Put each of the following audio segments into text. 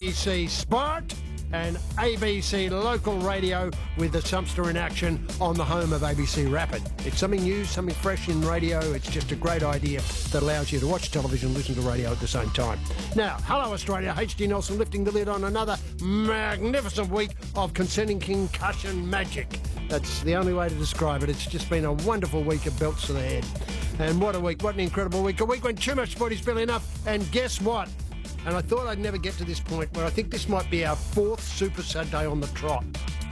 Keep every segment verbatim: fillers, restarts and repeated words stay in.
B C Sport and A B C Local Radio with the Sumpster in action on the home of A B C Rapid. It's something new, something fresh in radio. It's just a great idea that allows you to watch television, listen to radio at the same time. Now, hello Australia, H D Nelson lifting the lid on another magnificent week of consenting concussion magic. That's the only way to describe it. It's just been a wonderful week of belts to the head. And what a week, what an incredible week. A week when too much sport is barely enough. And guess what? And I thought I'd never get to this point where I think this might be our fourth Super Saturday on the trot.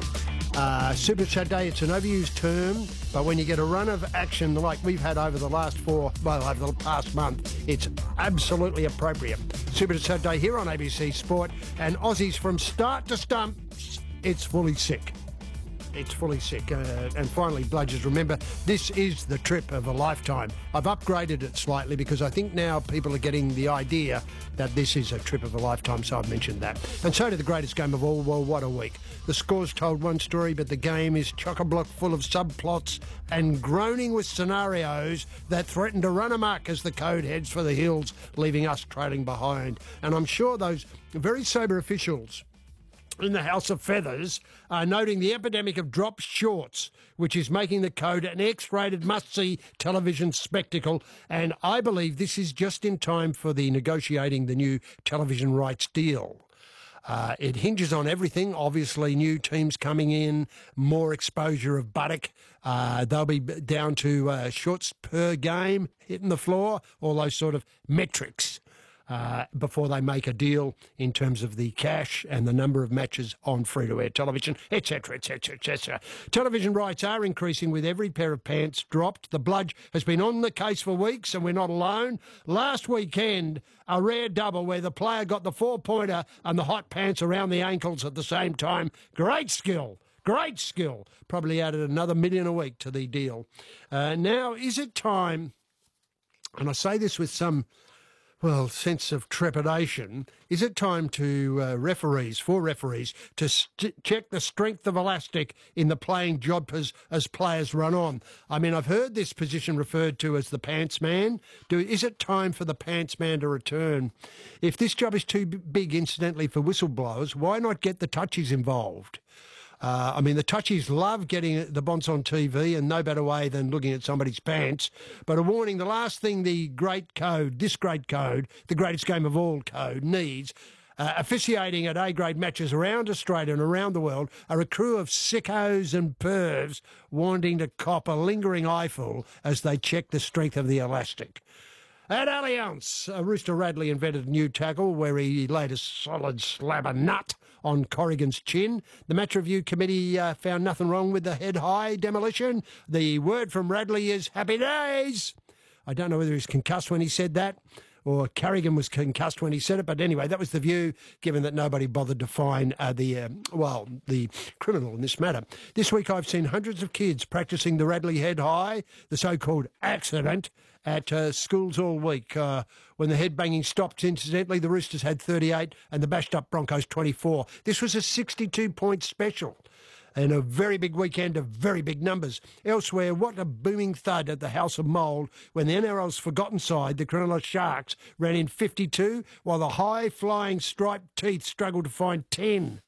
Uh, Super Saturday, it's an overused term, but when you get a run of action like we've had over the last four, well, over the past month, it's absolutely appropriate. Super Saturday here on A B C Sport, and Aussies from start to stump, it's fully sick. It's fully sick. Uh, and finally, Bludgers, remember, this is the trip of a lifetime. I've upgraded it slightly because I think now people are getting the idea that this is a trip of a lifetime, so I've mentioned that. And so to the greatest game of all, well, what a week. The scores told one story, but the game is chock-a-block full of subplots and groaning with scenarios that threaten to run amok as the code heads for the hills, leaving us trailing behind. And I'm sure those very sober officials in the House of Feathers are noting the epidemic of drop shorts, which is making the code an X-rated must-see television spectacle. And I believe this is just in time for the negotiating the new television rights deal. Uh, it hinges on everything. Obviously, new teams coming in, more exposure of buttock. Uh, they'll be down to uh, shorts per game hitting the floor, all those sort of metrics. Uh, before they make a deal in terms of the cash and the number of matches on free-to-air television, et cetera, et cetera, et cetera. Television rights are increasing with every pair of pants dropped. The Bludge has been on the case for weeks, and we're not alone. Last weekend, a rare double where the player got the four-pointer and the hot pants around the ankles at the same time. Great skill. Great skill. Probably added another million a week to the deal. Uh, now, is it time, and I say this with some well, sense of trepidation, is it time to uh, referees, for referees, to st- check the strength of elastic in the playing job as, as players run on? I mean, I've heard this position referred to as the pants man. Do, is it time for the pants man to return? If this job is too b- big, incidentally, for whistleblowers, why not get the touchies involved? Uh, I mean, the touchies love getting the bonds on T V, and no better way than looking at somebody's pants. But a warning, the last thing the great code, this great code, the greatest game of all code, needs, uh, officiating at A-grade matches around Australia and around the world, are a crew of sickos and pervs wanting to cop a lingering eyeful as they check the strength of the elastic. At Allianz, uh, Rooster Radley invented a new tackle where he laid a solid slab of nut on Corrigan's chin. The match review committee uh, found nothing wrong with the head-high demolition. The word from Radley is happy days. I don't know whether he was concussed when he said that or Carrigan was concussed when he said it, but anyway, that was the view, given that nobody bothered to find uh, the, uh, well, the criminal in this matter. This week I've seen hundreds of kids practising the Radley head high, the so-called accident, at uh, schools all week. Uh, when the head banging stopped, incidentally, the Roosters had thirty-eight and the bashed-up Broncos twenty-four. This was a sixty-two point special. And a very big weekend of very big numbers. Elsewhere, what a booming thud at the House of Mould when the N R L's forgotten side, the Cronulla Sharks, ran in fifty-two, while the high-flying striped teeth struggled to find ten.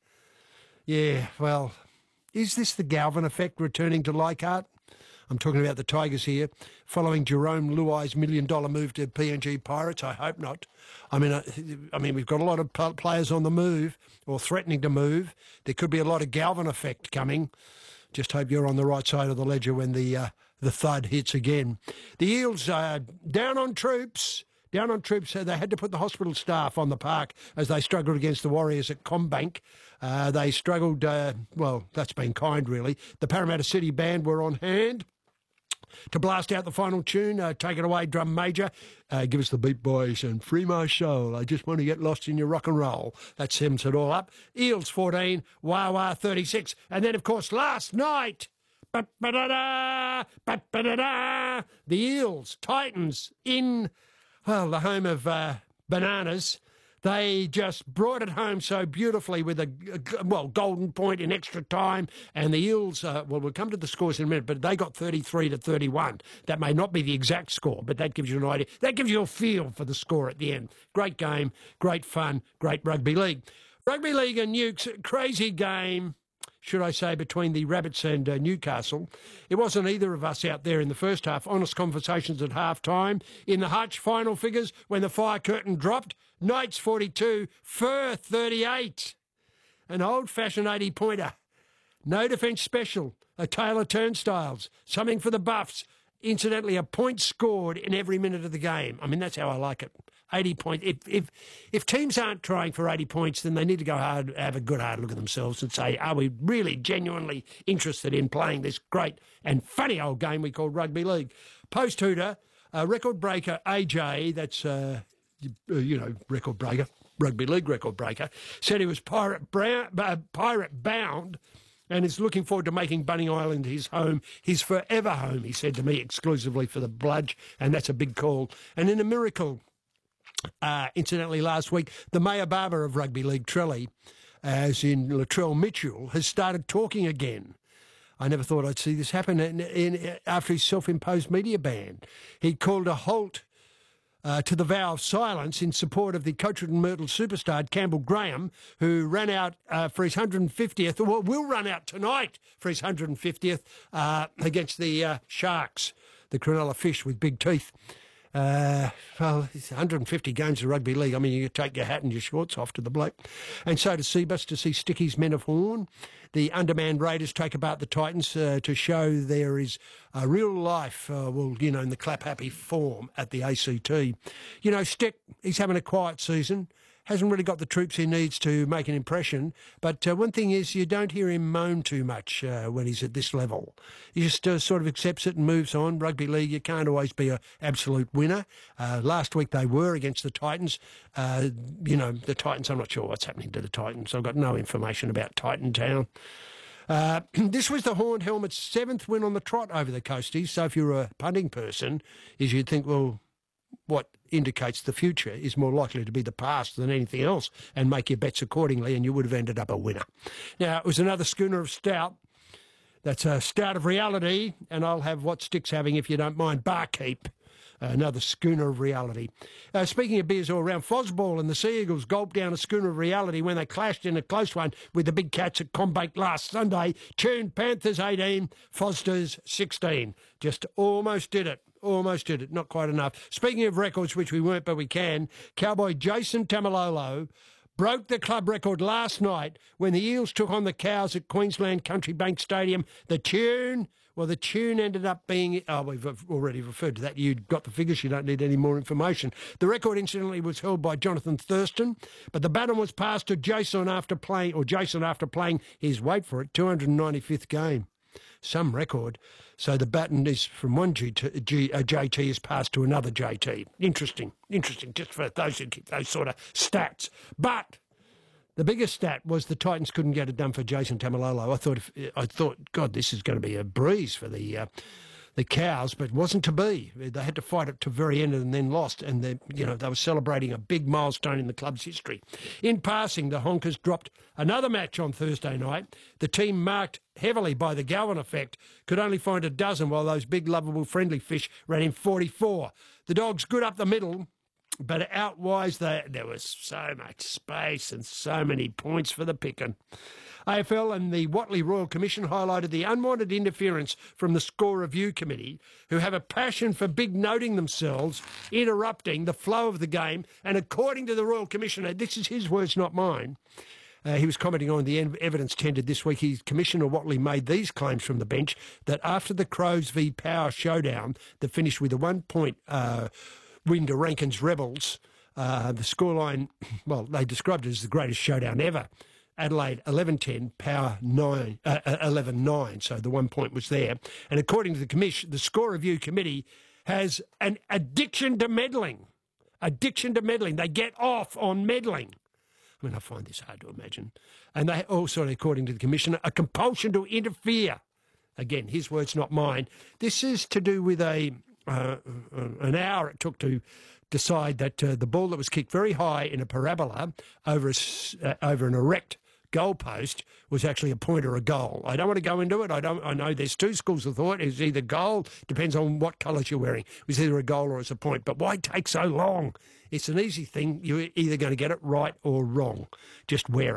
Yeah, well, is this the Galvin effect returning to Leichhardt? I'm talking about the Tigers here, following Jerome Luai's million-dollar move to P N G Pirates. I hope not. I mean, I, I mean, we've got a lot of players on the move or threatening to move. There could be a lot of Galvin effect coming. Just hope you're on the right side of the ledger when the uh, the thud hits again. The Eels are down on troops. Down on troops, uh, they had to put the hospital staff on the park as they struggled against the Warriors at Combank. Uh, they struggled, uh, well, that's been kind, really. The Parramatta City Band were on hand to blast out the final tune. Uh, take it away, drum major. Uh, give us the beat, boys, and free my soul. I just want to get lost in your rock and roll. That sums it all up. Eels fourteen, Wawa thirty-six. And then, of course, last night, ba-ba-da-da, ba-ba-da-da, the Eels, Titans, in, well, the home of uh, bananas. They just brought it home so beautifully with a, a well, golden point in extra time. And the Eels, uh, well, we'll come to the scores in a minute, but they got thirty-three to thirty-one. That may not be the exact score, but that gives you an idea. That gives you a feel for the score at the end. Great game, great fun, great rugby league. Rugby League and Nukes, crazy game, should I say, between the Rabbits and uh, Newcastle. It wasn't either of us out there in the first half. Honest conversations at half-time. In the Hutch final figures, when the fire curtain dropped, Knights forty-two, Fur thirty-eight. An old-fashioned eighty-pointer. No defence special. A tale of turnstiles. Something for the Buffs. Incidentally, a point scored in every minute of the game. I mean, that's how I like it. eighty points. If if if teams aren't trying for eighty points, then they need to go hard, have a good hard look at themselves and say, are we really genuinely interested in playing this great and funny old game we call rugby league? Post-hooter, uh, record breaker A J, that's, uh, you know, record breaker, rugby league record breaker, said he was pirate, brown, uh, pirate bound and is looking forward to making Bunny Island his home, his forever home, he said to me, exclusively for the Bludge, and that's a big call. And in a miracle, uh, incidentally, last week, the Mayor Barber of Rugby League, Trelly, as in Latrell Mitchell, has started talking again. I never thought I'd see this happen in, in, after his self-imposed media ban. He called a halt Uh, to the vow of silence in support of the Coaching Myrtle superstar Campbell Graham, who ran out uh, for his one hundred fiftieth, or will run out tonight for his one hundred fiftieth uh, against the uh, Sharks, the Cronulla Fish with big teeth. Uh, well, it's one hundred fifty games of rugby league. I mean, you take your hat and your shorts off to the bloke. And so to Seabus, to see Sticky's Men of Horn. The undermanned Raiders take apart the Titans uh, to show there is a real life, uh, well, you know, in the clap-happy form at the A C T. You know, Stick, he's having a quiet season. Hasn't really got the troops he needs to make an impression. But uh, one thing is you don't hear him moan too much uh, when he's at this level. He just uh, sort of accepts it and moves on. Rugby league, you can't always be an absolute winner. Uh, last week they were against the Titans. Uh, you know, the Titans, I'm not sure what's happening to the Titans. I've got no information about Titan Town. Uh, this was the Horned Helmet's seventh win on the trot over the Coasties. So if you're a punting person, is you'd think, well, what indicates the future is more likely to be the past than anything else, and make your bets accordingly, and you would have ended up a winner. Now, it was another schooner of stout. That's a stout of reality, and I'll have what Stick's having, if you don't mind, Barkeep. Another schooner of reality. Uh, speaking of beers all around, Fosball and the Sea Eagles gulped down a schooner of reality when they clashed in a close one with the Big Cats at Combake last Sunday. Tuned Panthers eighteen, Fosters sixteen. Just almost did it. Almost did it. Not quite enough. Speaking of records, which we weren't, but we can, Cowboy Jason Tamalolo broke the club record last night when the Eels took on the Cows at Queensland Country Bank Stadium. The tune, well, the tune ended up being, oh, we've already referred to that. You've got the figures, you don't need any more information. The record, incidentally, was held by Jonathan Thurston, but the baton was passed to Jason after playing, or Jason after playing his, wait for it, two hundred ninety-fifth game. Some record. So the baton is from one G T, G, uh, J T is passed to another J T. Interesting, interesting, just for those who keep those sort of stats. But the biggest stat was the Titans couldn't get it done for Jason Tamalolo. I thought, if, I thought, God, this is going to be a breeze for the uh, the Cows, but it wasn't to be. They had to fight it to the very end and then lost, and they, you know, they were celebrating a big milestone in the club's history. In passing, the Honkers dropped another match on Thursday night. The team, marked heavily by the Galvin effect, could only find a dozen, while those big, lovable, friendly fish ran in forty-four. The Dogs good up the middle, but outwise they, there was so much space and so many points for the picking. A F L and the Watley Royal Commission highlighted the unwanted interference from the Score Review Committee, who have a passion for big noting themselves, interrupting the flow of the game. And according to the Royal Commissioner, this is his words, not mine, Uh, he was commenting on the evidence tendered this week. His Commissioner Watley made these claims from the bench that after the Crows v Power showdown that finished with a one-point uh, win to Rankin's Rebels, uh, the scoreline, well, they described it as the greatest showdown ever. Adelaide eleven ten, Power nine, uh, eleven nine, so the one point was there. And according to the commission, the Score Review Committee has an addiction to meddling. Addiction to meddling. They get off on meddling. I mean, I find this hard to imagine. And they also, according to the Commissioner, a compulsion to interfere. Again, his words, not mine. This is to do with a uh, an hour it took to decide that uh, the ball that was kicked very high in a parabola over, a, uh, over an erect goalpost was actually a point or a goal. I don't want to go into it. I don't. I know there's two schools of thought. It's either goal, depends on what colours you're wearing. It was either a goal or it's a point. But why take so long? It's an easy thing. You're either going to get it right or wrong. Just wear it.